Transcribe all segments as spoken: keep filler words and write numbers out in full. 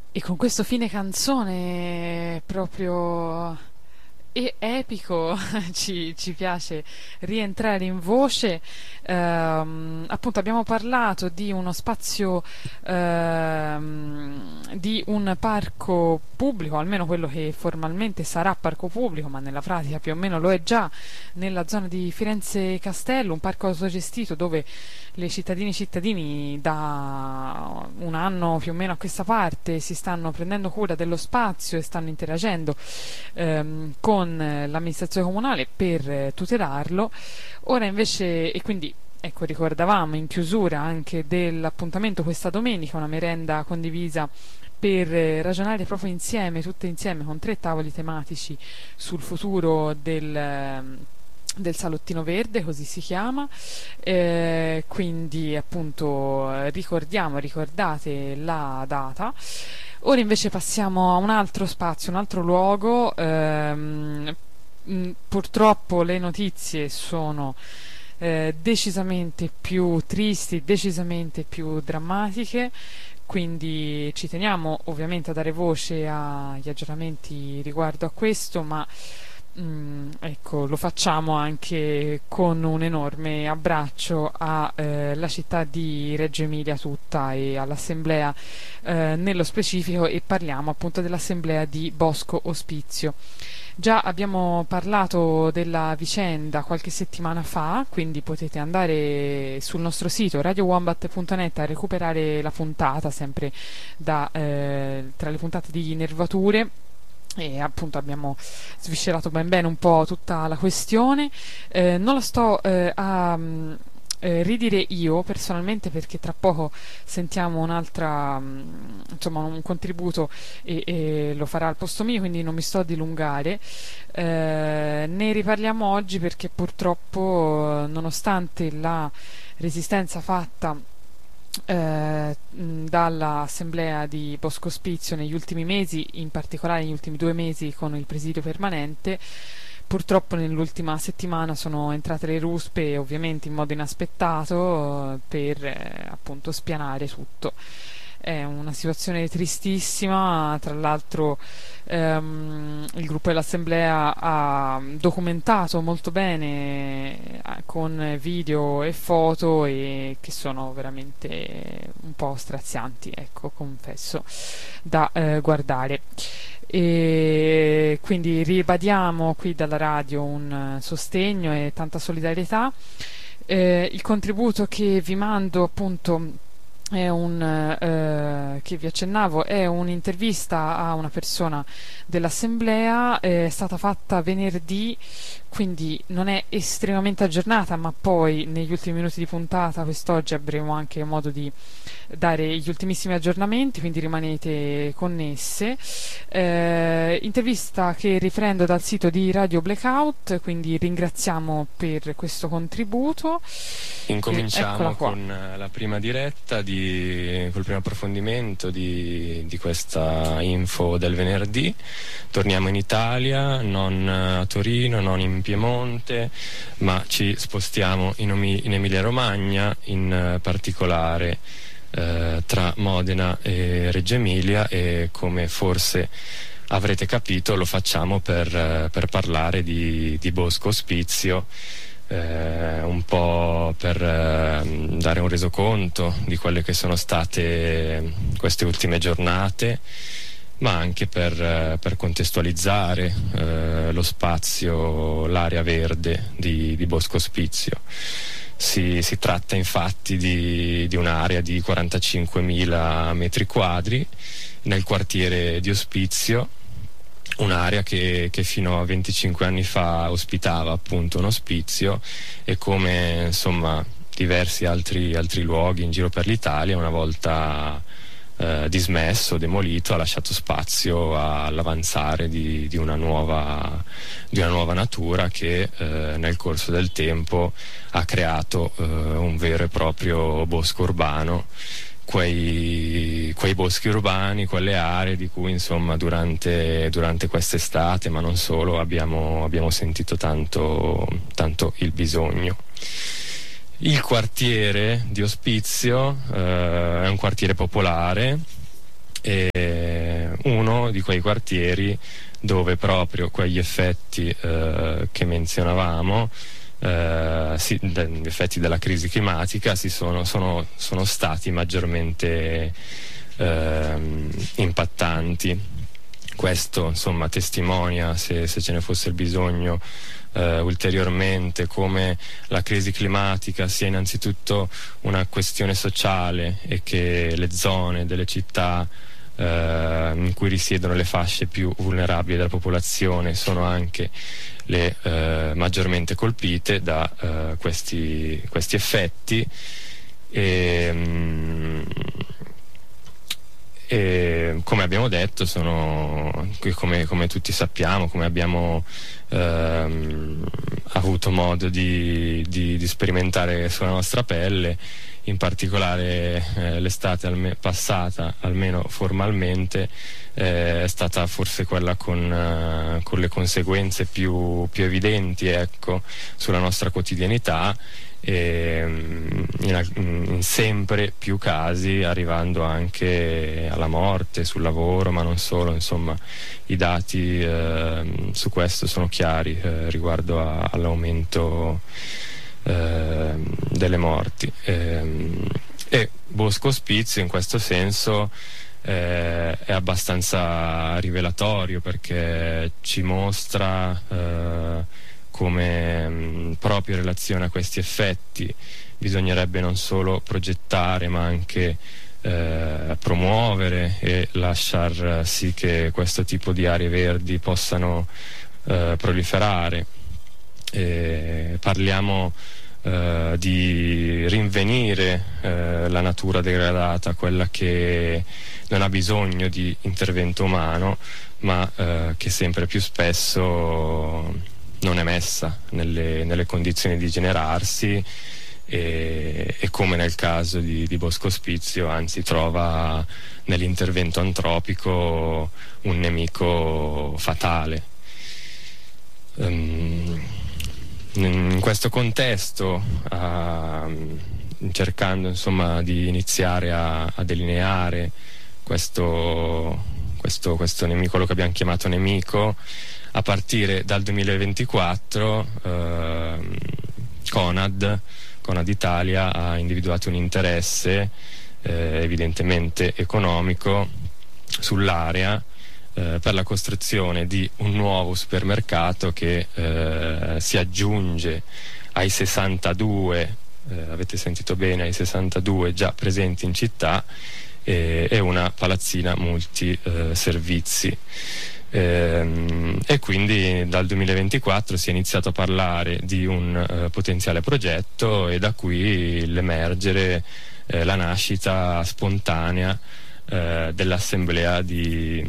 E con questo fine canzone proprio e epico ci, ci piace rientrare in voce. Ehm, appunto abbiamo parlato di uno spazio, ehm, di un parco pubblico, almeno quello che formalmente sarà parco pubblico, ma nella pratica più o meno lo è già, nella zona di Firenze Castello, un parco autogestito dove le cittadine e cittadini da un anno più o meno a questa parte si stanno prendendo cura dello spazio e stanno interagendo ehm, con eh, l'amministrazione comunale per eh, tutelarlo. Ora invece, e quindi ecco, ricordavamo in chiusura anche dell'appuntamento questa domenica, una merenda condivisa per eh, ragionare proprio insieme, tutte insieme, con tre tavoli tematici sul futuro del, ehm, del salottino verde, così si chiama. Eh, quindi appunto ricordiamo, ricordate la data. Ora invece passiamo a un altro spazio, un altro luogo. Ehm, mh, purtroppo le notizie sono eh, decisamente più tristi, decisamente più drammatiche, quindi ci teniamo ovviamente a dare voce agli aggiornamenti riguardo a questo, ma mm, ecco, lo facciamo anche con un enorme abbraccio alla città di Reggio Emilia tutta e all'assemblea eh, nello specifico, e parliamo appunto dell'assemblea di Bosco Ospizio. Già abbiamo parlato della vicenda qualche settimana fa, quindi potete andare sul nostro sito radio wombat punto net a recuperare la puntata, sempre da, eh, tra le puntate di Nervature. E appunto abbiamo sviscerato ben bene un po' tutta la questione. Eh, non la sto eh, a mm, eh, ridire io personalmente, perché tra poco sentiamo un'altra, mm, insomma, un contributo e, e lo farà al posto mio, quindi non mi sto a dilungare. Eh, ne riparliamo oggi perché purtroppo, nonostante la resistenza fatta eh, mh, dall'assemblea di Bosco Ospizio negli ultimi mesi, in particolare negli ultimi due mesi con il presidio permanente, purtroppo nell'ultima settimana sono entrate le ruspe, ovviamente in modo inaspettato, eh, per eh, appunto spianare tutto. È una situazione tristissima, tra l'altro ehm, il gruppo dell'Assemblea ha documentato molto bene eh, con video e foto, e che sono veramente un po' strazianti, ecco, confesso, da eh, guardare. E quindi ribadiamo qui dalla radio un eh, sostegno e tanta solidarietà. Eh, il contributo che vi mando appunto è un, eh, che vi accennavo, è un'intervista a una persona dell'assemblea, è stata fatta venerdì, quindi non è estremamente aggiornata, ma poi negli ultimi minuti di puntata quest'oggi avremo anche modo di dare gli ultimissimi aggiornamenti, quindi rimanete connesse. Eh, intervista che riprendo dal sito di Radio Blackout, quindi ringraziamo per questo contributo. Incominciamo con la prima diretta, di, col primo approfondimento di, di questa info del venerdì. Torniamo in Italia, non a Torino, non in Piemonte, ma ci spostiamo in, in Emilia Romagna, in particolare eh, tra Modena e Reggio Emilia, e come forse avrete capito lo facciamo per, per parlare di, di Bosco Ospizio. Eh, un po' per eh, dare un resoconto di quelle che sono state queste ultime giornate, ma anche per, eh, per contestualizzare eh, lo spazio, l'area verde di, di Bosco Ospizio. Si, si tratta infatti di, di un'area di quarantacinquemila metri quadri nel quartiere di Ospizio, un'area che, che fino a venticinque anni fa ospitava appunto un ospizio, e come insomma diversi altri, altri luoghi in giro per l'Italia, una volta eh, dismesso, demolito, ha lasciato spazio all'avanzare di, di, una nuova, di una nuova natura che eh, nel corso del tempo ha creato eh, un vero e proprio bosco urbano. Quei, quei boschi urbani, quelle aree di cui insomma durante, durante quest'estate, ma non solo, abbiamo, abbiamo sentito tanto, tanto il bisogno. Il quartiere di Ospizio eh, è un quartiere popolare e uno di quei quartieri dove proprio quegli effetti eh, che menzionavamo, eh, si, gli effetti della crisi climatica si sono, sono, sono stati maggiormente eh, impattanti. Questo insomma testimonia, se, se ce ne fosse il bisogno, eh, ulteriormente come la crisi climatica sia innanzitutto una questione sociale e che le zone delle città eh, in cui risiedono le fasce più vulnerabili della popolazione sono anche le eh, maggiormente colpite da eh, questi, questi effetti. E, mh, E come abbiamo detto, sono, come, come tutti sappiamo, come abbiamo ehm, avuto modo di, di, di sperimentare sulla nostra pelle, in particolare eh, l'estate alme- passata, almeno formalmente, eh, è stata forse quella con, uh, con le conseguenze più, più evidenti, ecco, sulla nostra quotidianità. E in, in sempre più casi arrivando anche alla morte sul lavoro, ma non solo, insomma i dati eh, su questo sono chiari eh, riguardo a, all'aumento eh, delle morti e, e Bosco Ospizio in questo senso eh, è abbastanza rivelatorio, perché ci mostra eh, come mh, proprio in relazione a questi effetti bisognerebbe non solo progettare ma anche eh, promuovere e lasciar sì che questo tipo di aree verdi possano eh, proliferare. E parliamo eh, di rinvenire eh, la natura degradata, quella che non ha bisogno di intervento umano ma eh, che sempre più spesso non è messa nelle, nelle condizioni di generarsi e, e come nel caso di, di Bosco Ospizio anzi trova nell'intervento antropico un nemico fatale. Um, in questo contesto, uh, cercando insomma di iniziare a, a delineare questo, questo, questo nemico, quello che abbiamo chiamato nemico, a partire dal duemilaventiquattro eh, Conad, Conad Italia ha individuato un interesse eh, evidentemente economico sull'area eh, per la costruzione di un nuovo supermercato che eh, si aggiunge ai sessantadue, eh, avete sentito bene, ai sessantadue già presenti in città, e, e una palazzina multiservizi. Ehm, e quindi dal duemilaventiquattro si è iniziato a parlare di un eh, potenziale progetto e da qui l'emergere, eh, la nascita spontanea eh, dell'assemblea di,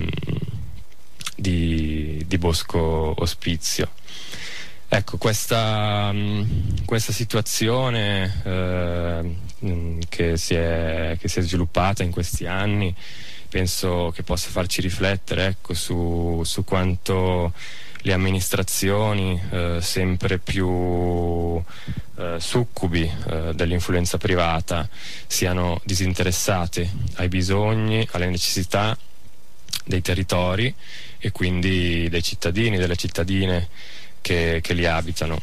di, di Bosco Ospizio. Ecco, questa, questa situazione eh, che, si è, che si è sviluppata in questi anni penso che possa farci riflettere, ecco, su, su quanto le amministrazioni eh, sempre più eh, succubi eh, dell'influenza privata siano disinteressate ai bisogni, alle necessità dei territori e quindi dei cittadini, delle cittadine che, che li abitano.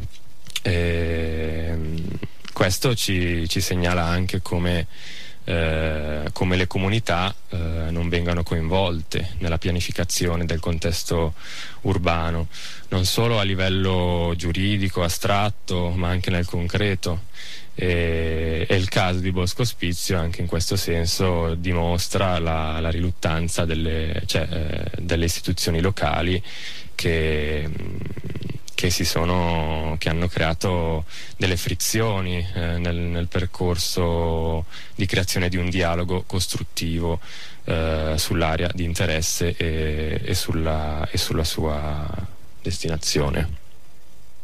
E questo ci, ci segnala anche come Eh, come le comunità eh, non vengano coinvolte nella pianificazione del contesto urbano, non solo a livello giuridico, astratto, ma anche nel concreto. E, e il caso di Bosco Ospizio anche in questo senso dimostra la, la riluttanza delle, cioè, eh, delle istituzioni locali che che si sono che hanno creato delle frizioni eh, nel, nel percorso di creazione di un dialogo costruttivo eh, sull'area di interesse e, e, sulla, e sulla sua destinazione.